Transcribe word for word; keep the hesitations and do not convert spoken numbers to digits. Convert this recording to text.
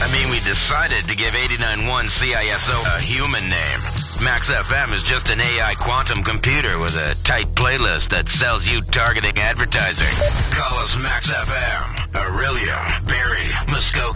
I mean, we decided to give eighty-nine point one C I S O a human name. Max F M is just an A I quantum computer with a tight playlist that sells you targeting advertising. Call us Max F M. Aurelia, Barrie, Muskoka.